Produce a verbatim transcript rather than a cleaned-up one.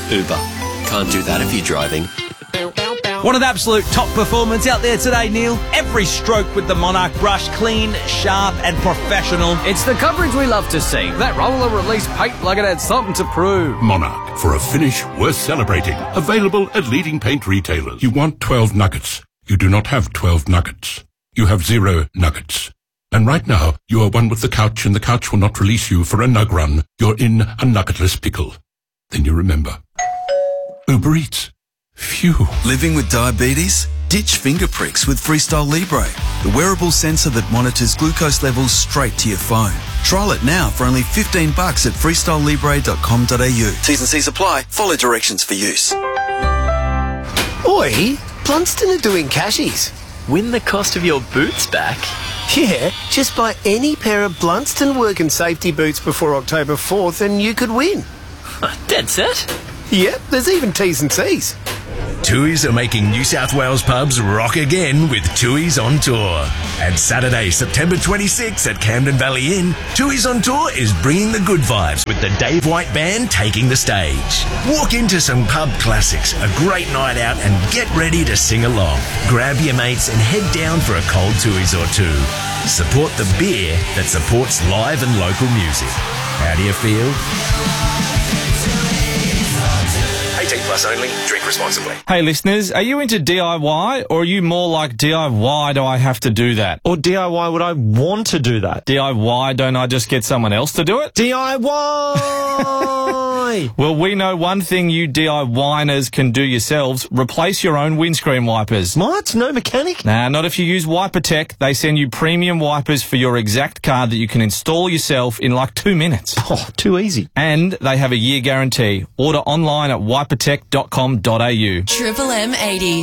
Uber. Can't do that if you're driving. What an absolute top performance out there today, Neil. Every stroke with the Monarch brush, clean, sharp and professional. It's the coverage we love to see. That roller release paint like it had something to prove. Monarch, for a finish worth celebrating. Available at leading paint retailers. You want twelve nuggets. You do not have twelve nuggets. You have zero nuggets. And right now, you are one with the couch and the couch will not release you for a nug run. You're in a nuggetless pickle. Then you remember. Uber Eats. Phew. Living with diabetes? Ditch finger pricks with Freestyle Libre, the wearable sensor that monitors glucose levels straight to your phone. Trial it now for only fifteen bucks at freestyle libre dot com dot a u. T's and C's apply. Follow directions for use. Oi, Blunston are doing cashies. Win the cost of your boots back. Yeah, just buy any pair of Blunston work and safety boots before October fourth and you could win. Dead set. Yep, there's even T's and C's. Tooheys are making New South Wales pubs rock again with Tooheys on Tour. And Saturday, September twenty-sixth at Camden Valley Inn, Tooheys on Tour is bringing the good vibes with the Dave White Band taking the stage. Walk into some pub classics, a great night out and get ready to sing along. Grab your mates and head down for a cold Tooheys or two. Support the beer that supports live and local music. How do you feel? eighteen plus only. Drink responsibly. Hey listeners, are you into D I Y or are you more like D I Y do I have to do that? Or D I Y would I want to do that? D I Y don't I just get someone else to do it? D I Y! Well, we know one thing you DIYers can do yourselves. Replace your own windscreen wipers. What? No mechanic? Nah, not if you use WiperTech. They send you premium wipers for your exact car that you can install yourself in like two minutes. Oh, too easy. And they have a year guarantee. Order online at wipertech dot com dot a u. Triple M eighties.